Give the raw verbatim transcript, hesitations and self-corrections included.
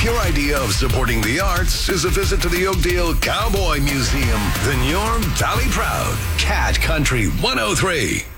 your idea of supporting the arts is a visit to the Oakdale Cowboy Museum, then you're Valley Proud. Cat Country one oh three.